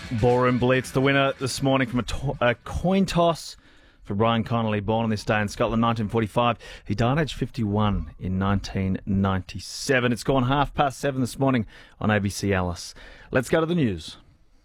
Ballroom Blitz, the winner this morning from a coin toss for Brian Connolly, born on this day in Scotland, 1945. He died aged 51 in 1997. It's gone 7:30 this morning on ABC Alice. Let's go to the news.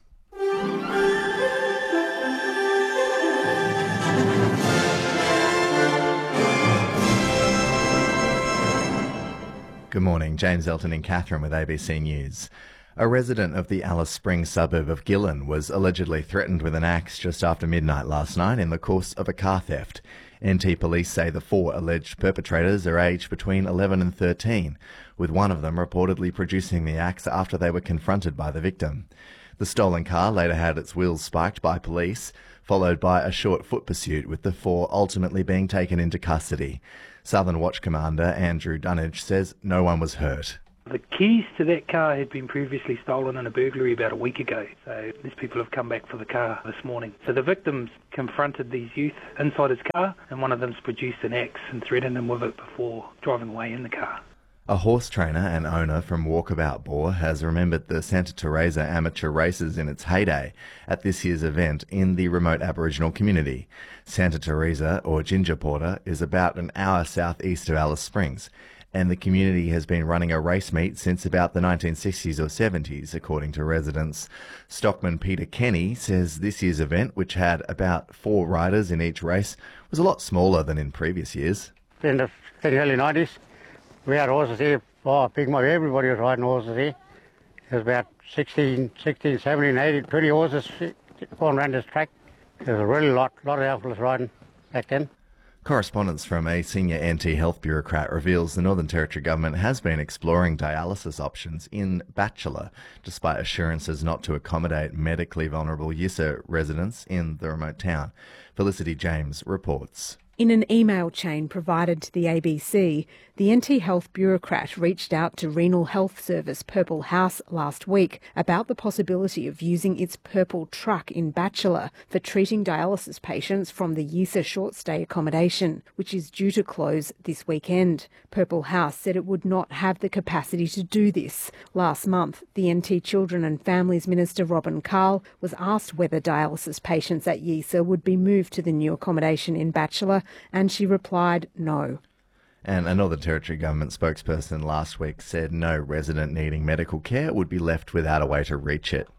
Good morning, James Elton and Catherine with ABC News. A resident of the Alice Springs suburb of Gillen was allegedly threatened with an axe just after midnight last night in the course of a car theft. NT police say the four alleged perpetrators are aged between 11 and 13, with one of them reportedly producing the axe after they were confronted by the victim. The stolen car later had its wheels spiked by police, followed by a short foot pursuit, with the four ultimately being taken into custody. Southern Watch Commander Andrew Dunnage says no one was hurt. The keys to that car had been previously stolen in a burglary about a week ago, so these people have come back for the car this morning. So the victims confronted these youth inside his car, and one of them's produced an axe and threatened them with it before driving away in the car. A horse trainer and owner from Walkabout Boar has remembered the Santa Teresa amateur races in its heyday at this year's event in the remote Aboriginal community. Santa Teresa, or Ginger Porter, is about an hour southeast of Alice Springs, and the community has been running a race meet since about the 1960s or 70s, according to residents. Stockman Peter Kenny says this year's event, which had about 4 riders in each race, was a lot smaller than in previous years. In the early 90s, we had horses here. Big Mike, everybody was riding horses here. There was about 16, 17, 18, 20 horses going around this track. There was a really lot of outfielders riding back then. Correspondence from a senior anti-health bureaucrat reveals the Northern Territory government has been exploring dialysis options in Batchelor, despite assurances not to accommodate medically vulnerable Yissa residents in the remote town. Felicity James reports. In an email chain provided to the ABC, the NT Health bureaucrat reached out to Renal Health Service Purple House last week about the possibility of using its purple truck in Batchelor for treating dialysis patients from the Yissa short stay accommodation, which is due to close this weekend. Purple House said it would not have the capacity to do this. Last month, the NT Children and Families Minister Robin Carl was asked whether dialysis patients at Yissa would be moved to the new accommodation in Batchelor, and she replied no. And a Northern Territory government spokesperson last week said no resident needing medical care would be left without a way to reach it.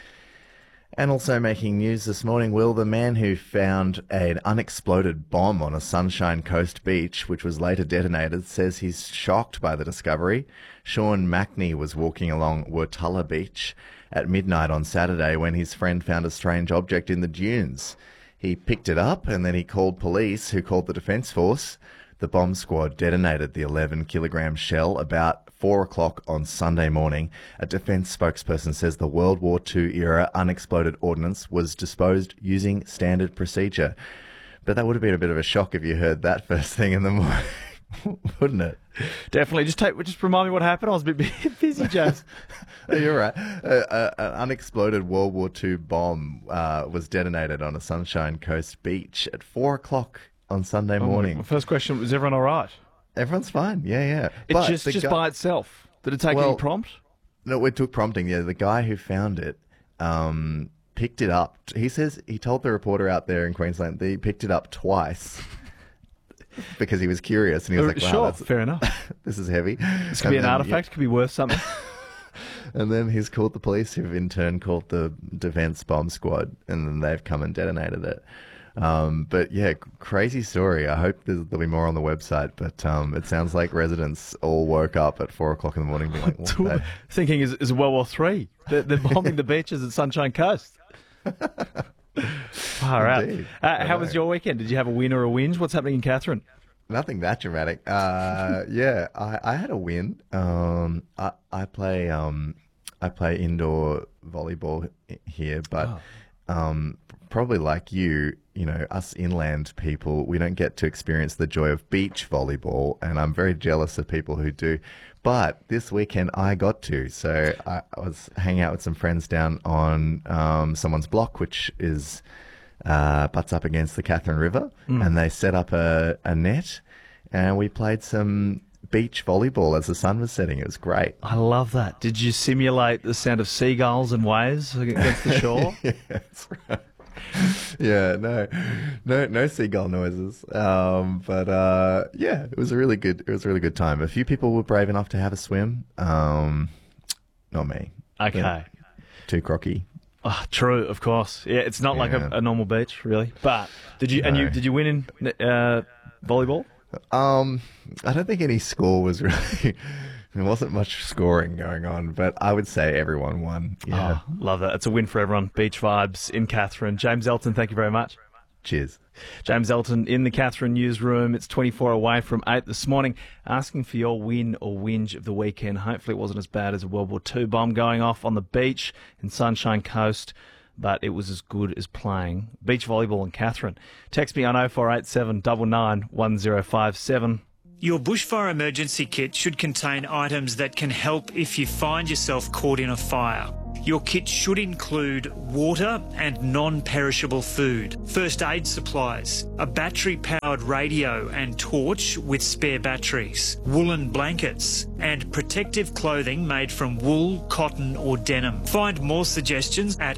And also making news this morning, Will, the man who found an unexploded bomb on a Sunshine Coast beach, which was later detonated, says he's shocked by the discovery. Sean Mackney was walking along Wurtulla Beach at midnight on Saturday when his friend found a strange object in the dunes. He picked it up and then he called police, who called the Defence Force. The bomb squad detonated the 11-kilogram shell about 4 o'clock on Sunday morning. A Defence spokesperson says the World War II-era unexploded ordnance was disposed using standard procedure. But that would have been a bit of a shock if you heard that first thing in the morning, wouldn't it? Definitely. Just remind me what happened. I was a bit busy, James. You're right. An unexploded World War II bomb was detonated on a Sunshine Coast beach at 4 o'clock on Sunday morning. My first question, was everyone all right? Everyone's fine. Yeah. It's just by itself. Did it take any prompt? No, it took prompting. Yeah, the guy who found it picked it up. He says he told the reporter out there in Queensland that he picked it up twice because he was curious, and he was like, "Wow, fair enough. This is heavy. This could be an artifact. Could be worth something." And then he's called the police, who've in turn called the Defence Bomb Squad, and then they've come and detonated it. But yeah, crazy story. I hope there'll be more on the website, but it sounds like residents all woke up at 4 o'clock in the morning being like, what's that? Thinking, is World War III? They're bombing the beaches at Sunshine Coast. Far out. How was your weekend? Did you have a win or a whinge? What's happening in Catherine? Nothing that dramatic. Yeah, I had a win. I play indoor volleyball here, but probably like you know, us inland people, we don't get to experience the joy of beach volleyball, and I'm very jealous of people who do. But this weekend I got to, so I was hanging out with some friends down on someone's block, which is butts up against the Catherine River, and they set up a net, and we played some beach volleyball as the sun was setting. It was great. I love that. Did you simulate the sound of seagulls and waves against the shore? Yeah, that's right. Yeah, no seagull noises. But it was a really good time. A few people were brave enough to have a swim. Not me. Okay. Too crocky. Oh, true, of course. Yeah, it's not like a normal beach, really. But did you? No. And did you win in volleyball? I don't think any score was really. There wasn't much scoring going on, but I would say everyone won. Yeah, love that. It's a win for everyone. Beach vibes in Katherine. James Elton, thank you very much. Cheers. James Elton in the Katherine newsroom. It's 24 away from 8 this morning, asking for your win or whinge of the weekend. Hopefully it wasn't as bad as a World War II bomb going off on the beach in Sunshine Coast, but it was as good as playing beach volleyball in Katherine. Text me on 0487 99 1057. Your bushfire emergency kit should contain items that can help if you find yourself caught in a fire. Your kit should include water and non-perishable food, first aid supplies, a battery-powered radio and torch with spare batteries, woolen blankets, and protective clothing made from wool, cotton or denim. Find more suggestions at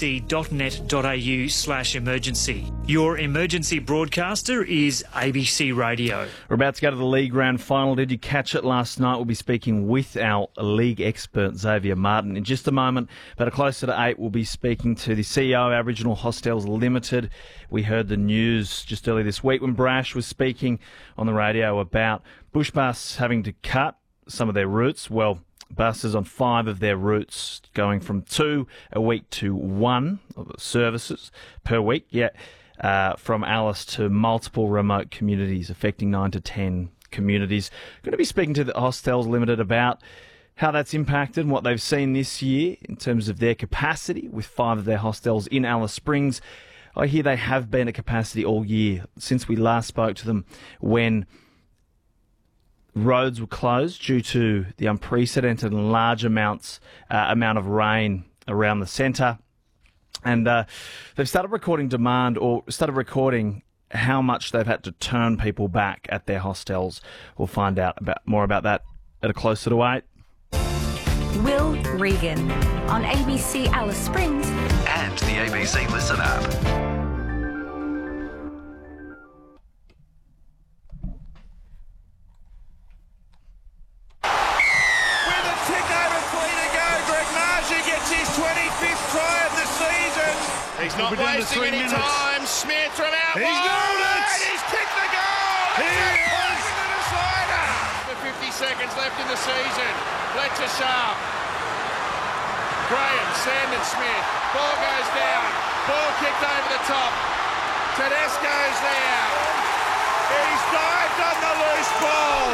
abc.net.au/emergency. Your emergency broadcaster is ABC Radio. We're about to go to the league grand final. Did you catch it last night? We'll be speaking with our league expert, Xavier Martin, in just a moment. But closer to 8, we'll be speaking to the CEO of Aboriginal Hostels Limited. We heard the news just earlier this week when Brash was speaking on the radio about bush bus having to cut some of their routes. Well, buses on 5 of their routes going from 2 a week to 1 services per week. From Alice to multiple remote communities, affecting 9 to 10 communities. Going to be speaking to the Hostels Limited about how that's impacted and what they've seen this year in terms of their capacity with 5 of their hostels in Alice Springs. I hear they have been at capacity all year since we last spoke to them when roads were closed due to the unprecedented and large amount of rain around the centre. And they've started recording how much they've had to turn people back at their hostels. We'll find out more about that at a closer to 8. Will Regan on ABC Alice Springs and the ABC Listen app. With a tick over 3 to go, Greg Marshall gets his 25th try of the season. He's not wasting any time. Smith from out wide. And he's kicked the goal. It's a decider. For 50 seconds left in the season. Fletcher Sharp. Graham, Sandon Smith. Ball goes down. Ball kicked over the top. Tedesco's there. He's dived on the loose ball.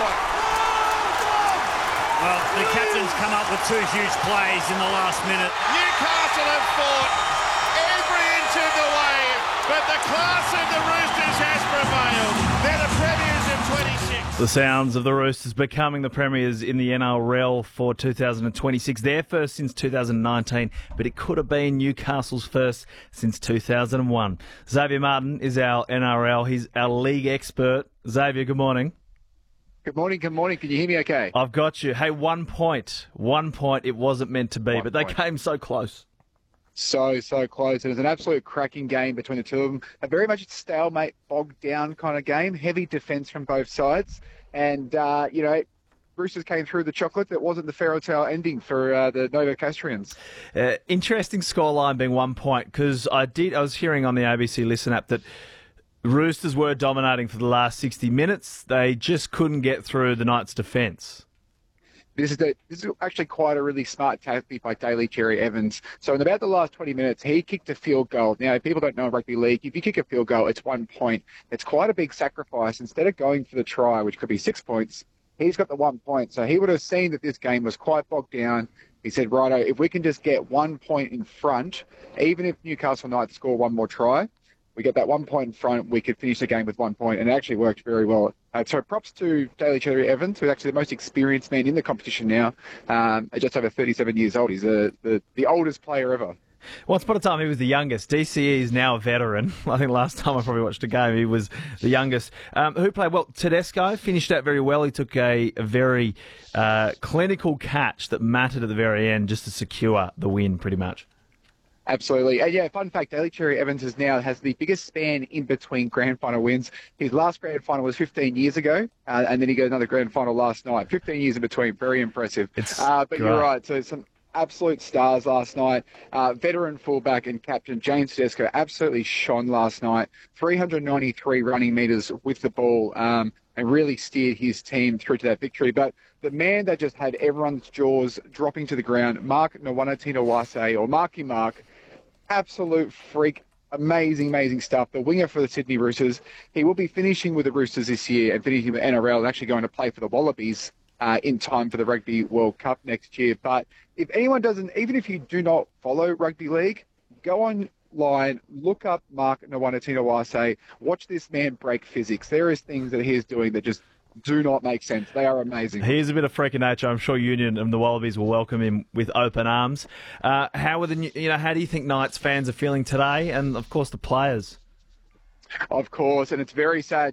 Well, the captain's come up with 2 huge plays in the last minute. Newcastle have fought every inch of the way, but the class of the Roosters has prevailed. They're the premiers of 26. The sounds of the Roosters becoming the premiers in the NRL for 2026. Their first since 2019, but it could have been Newcastle's first since 2001. Xavier Martin is our NRL. He's our league expert. Xavier, good morning. Good morning. Can you hear me okay? I've got you. Hey, 1 point. 1 point. It wasn't meant to be, but they came so close. So close. It was an absolute cracking game between the two of them. A very much stalemate, bogged down kind of game. Heavy defence from both sides. And, Roosters came through the chocolate. That wasn't the fairy tale ending for the Novocastrians. Interesting scoreline being 1 point, because I was hearing on the ABC Listen app that Roosters were dominating for the last 60 minutes. They just couldn't get through the Knights' defence. This is actually quite a really smart tactic by Daly Cherry Evans. So in about the last 20 minutes, he kicked a field goal. Now, people don't know in rugby league, if you kick a field goal, it's 1 point. It's quite a big sacrifice. Instead of going for the try, which could be 6 points, he's got the 1 point. So he would have seen that this game was quite bogged down. He said, righto, if we can just get 1 point in front, even if Newcastle Knights score one more try, we get that 1 point in front, we could finish the game with 1 point, and it actually worked very well. So props to Daly Cherry Evans, who's actually the most experienced man in the competition now, at just over 37 years old. He's the oldest player ever. Once upon a time, he was the youngest. DCE is now a veteran. I think last time I probably watched a game, he was the youngest. Who played well? Tedesco finished out very well. He took a very clinical catch that mattered at the very end just to secure the win, pretty much. Absolutely. Yeah, fun fact, Daly Cherry Evans has the biggest span in between grand final wins. His last grand final was 15 years ago, and then he got another grand final last night. 15 years in between. Very impressive. But great. You're right. So some absolute stars last night. Veteran fullback and captain James Tedesco absolutely shone last night. 393 running metres with the ball, and really steered his team through to that victory. But the man that just had everyone's jaws dropping to the ground, Mark Nawaqanitawase, or Marky Mark, absolute freak, amazing stuff. The winger for the Sydney Roosters. He will be finishing with the Roosters this year and finishing with NRL and actually going to play for the Wallabies in time for the Rugby World Cup next year. But if anyone doesn't, even if you do not follow rugby league, go online, look up Mark Nawaqanitawase, watch this man break physics. There is things that he is doing that just do not make sense. They are amazing. He is a bit of freak of nature. I'm sure Union and the Wallabies will welcome him with open arms. How do you think Knights fans are feeling today, and of course the players? Of course, and it's very sad